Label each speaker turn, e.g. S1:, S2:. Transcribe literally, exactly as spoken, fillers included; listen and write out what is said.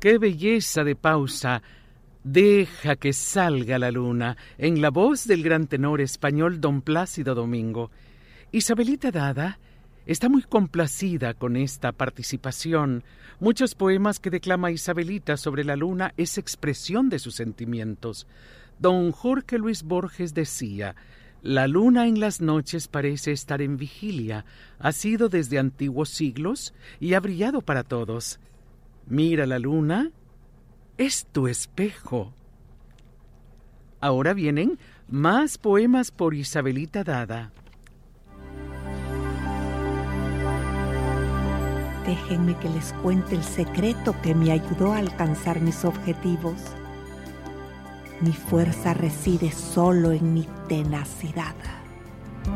S1: ¡Qué belleza de pausa! Deja que salga la luna, en la voz del gran tenor español don Plácido Domingo. Isabelita Dada está muy complacida con esta participación. Muchos poemas que declama Isabelita sobre la luna es expresión de sus sentimientos. Don Jorge Luis Borges decía: la luna en las noches parece estar en vigilia, ha sido desde antiguos siglos y ha brillado para todos. Mira la luna, es tu espejo. Ahora vienen más poemas por Isabelita Dada.
S2: Déjenme que les cuente el secreto que me ayudó a alcanzar mis objetivos. Mi fuerza reside solo en mi tenacidad.